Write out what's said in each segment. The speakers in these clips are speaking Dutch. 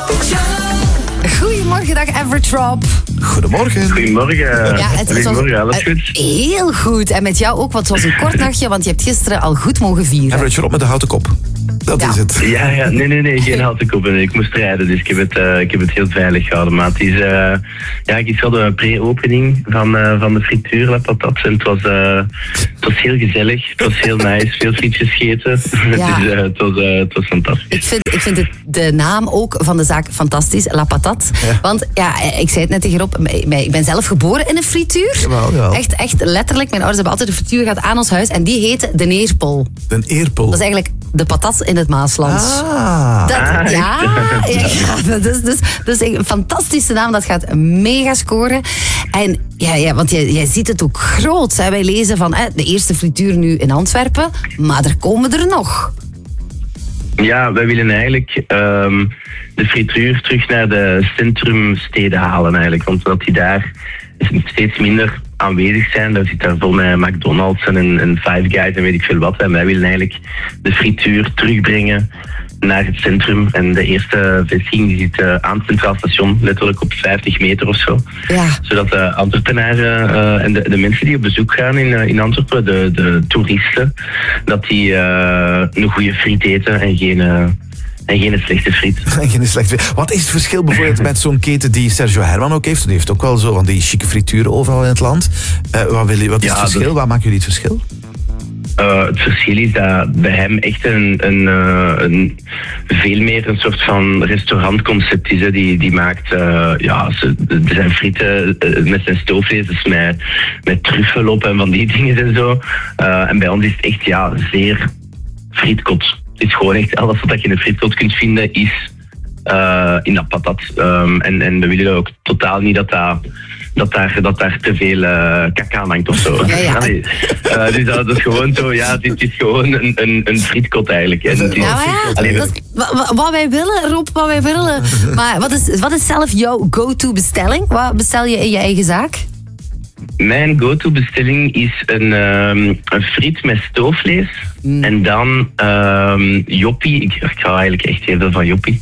Goedemorgen, dag Average Rob. Goedemorgen. Goedemorgen. Goedemorgen, alles goed? Heel goed. En met jou ook, want het was een kort nachtje, want je hebt gisteren al goed mogen vieren. Average Rob met de houten kop. Dat is het. Ja, nee, geen houten kop. Ik moest rijden, dus ik heb het heel veilig gehouden. Maar het is, ik had een pre-opening van de frituur La Patat. En het was heel gezellig, het was heel nice, veel frietjes gegeten. Ja. Dus het was fantastisch. Ik vind de naam ook van de zaak fantastisch, La Patat. Ja. Want ik zei het net tegen Rob, ik ben zelf geboren in een frituur. Jawel. Echt letterlijk, mijn ouders hebben altijd een frituur gehad aan ons huis en die heette de Neerpol. De Eerpol. Dat is eigenlijk de patat in het Maaslands. Dus een fantastische naam, dat gaat mega scoren. En want jij ziet het ook groot. Hè. Wij lezen van de eerste frituur nu in Antwerpen, maar er komen er nog. Ja, wij willen eigenlijk de frituur terug naar de centrumsteden halen eigenlijk. Want dat die daar steeds minder aanwezig zijn. Daar zit daar vol met McDonald's en Five Guys en weet ik veel wat. En wij willen eigenlijk de frituur terugbrengen naar het centrum. En de eerste vestiging die zit aan het Centraal Station, letterlijk op 50 meter of zo. Ja. Zodat de Antwerpenaren en de mensen die op bezoek gaan in Antwerpen, de toeristen, dat die een goede friet eten en geen slechte friet. Geen slechte friet. Wat is het verschil bijvoorbeeld met zo'n keten die Sergio Herman ook heeft? Die heeft ook wel zo van die chique frituren overal in het land. Wat is het verschil? Waar maken jullie het verschil? Het verschil is dat bij hem echt een veel meer een soort van restaurantconcept is. Hè. Die maakt, zijn frieten met zijn stoofvlees, dus met truffel op en van die dingen en zo. En bij ons is het echt zeer frietkot. Het is gewoon echt alles wat je in een frietkot kunt vinden is in dat patat. En we willen ook totaal niet dat daar te veel kak aan hangt of zo. Ja. Dus dat is gewoon zo, het is gewoon een frietkot eigenlijk. En wat wij willen, Rob, wat wij willen. Maar wat is zelf jouw go-to bestelling? Wat bestel je in je eigen zaak? Mijn go-to bestelling is een friet met stoofvlees. En dan joppie. Ik hou eigenlijk echt heel veel van joppie.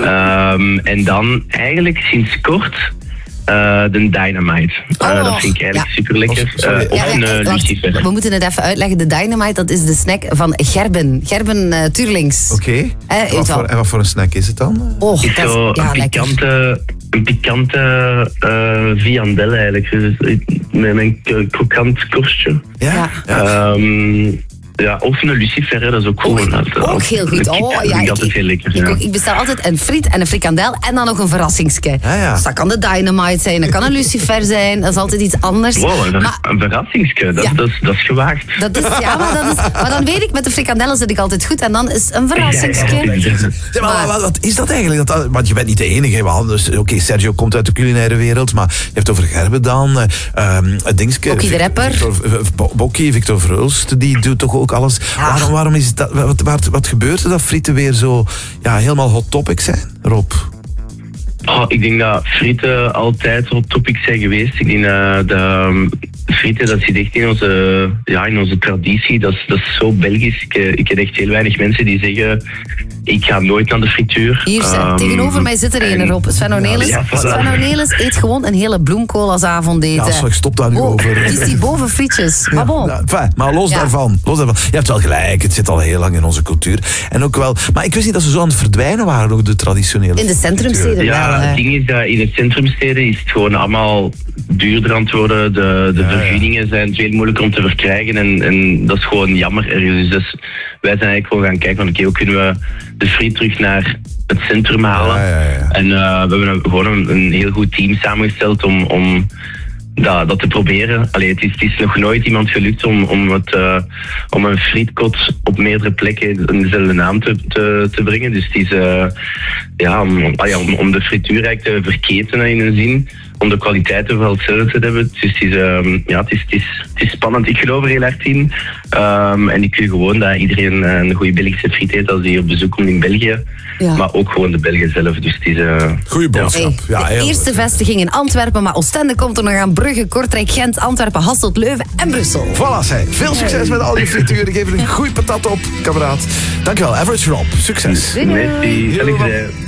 En dan eigenlijk sinds kort de Dynamite. Dat vind ik eigenlijk super lekker. Lucifer. We moeten het even uitleggen. De Dynamite, dat is de snack van Gerben. Gerben Tuurlings. Oké. En wat voor een snack is het dan? Een pikante viandel eigenlijk. Dus met een krokant korstje. Ja. Of een Lucifer, dat is ook goed. Ook heel goed. Dat is heel lekker. Ik bestel altijd een friet en een frikandel en dan nog een verrassingske. Ja. Dus dat kan de Dynamite zijn, dat kan een Lucifer zijn, dat is altijd iets anders. Wow, een verrassingske, dat is gewaagd. Maar dan weet ik, met de frikandellen zit ik altijd goed en dan is een verrassingske. Maar wat is dat eigenlijk? Want je bent niet de enige. Dus, Sergio komt uit de culinaire wereld, maar je hebt over Gerben dan. Dingske, Bokkie de rapper. Victor Verhulst, die doet toch ook alles. Waarom is dat? Wat gebeurt er dat frieten weer zo helemaal hot topic zijn, Rob? Ik denk dat frieten altijd hot topic zijn geweest. Ik denk dat frieten, dat zit echt in onze traditie. Dat is zo Belgisch. Ik heb echt heel weinig mensen die zeggen, ik ga nooit naar de frituur. Hier, tegenover mij zit er een, Rob. Sven Ornelis eet gewoon een hele bloemkool als avondeten. Ja, ik stop daar nu over. Is die boven frietjes? Maar bon. Maar los daarvan. Je hebt wel gelijk, het zit al heel lang in onze cultuur. En ook wel, maar ik wist niet dat ze zo aan het verdwijnen waren, ook de traditionele. In de centrumsteden wel. Het ding is dat in de centrumsteden is het gewoon allemaal duurder aan het worden. De vergunningen zijn veel moeilijker om te verkrijgen en dat is gewoon jammer ergens. Dus wij zijn eigenlijk gewoon gaan kijken van hoe kunnen we de friet terug naar het centrum halen. Ja. En we hebben gewoon een heel goed team samengesteld om dat te proberen. Het is nog nooit iemand gelukt om een frietkot op meerdere plekken in dezelfde naam te brengen. Dus het is om de frituur eigenlijk te verketenen in een zin, om de kwaliteiten wel hetzelfde te hebben. Dus het is spannend. Ik geloof er heel hard in. En ik wil gewoon dat iedereen een goede Belgische friet eet als hij op bezoek komt in België. Ja. Maar ook gewoon de Belgen zelf. Dus het is goeie boodschap. De eerste vestiging in Antwerpen, maar Oostende komt er nog aan. Brugge, Kortrijk, Gent, Antwerpen, Hasselt, Leuven en Brussel. Voilà, veel succes met al die frituren. Geef er een goeie patat op, kameraad. Dankjewel, Average Rob. Succes. Merci.